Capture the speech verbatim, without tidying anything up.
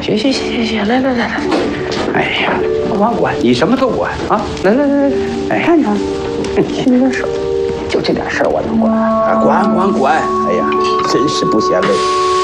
行行行行，来来来来，哎呀，我管你什么都管啊！来来来来，哎，看看，心里的事，就这点事儿我能管？管管管！哎呀，真是不嫌累。